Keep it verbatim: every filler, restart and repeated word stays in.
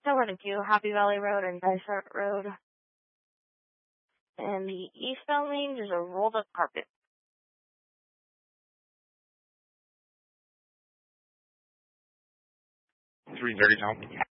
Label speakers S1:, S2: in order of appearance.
S1: So we're going to do Happy Valley Road and Dysart Road. And the eastbound lane is a rolled up carpet.
S2: three thirty, Tom.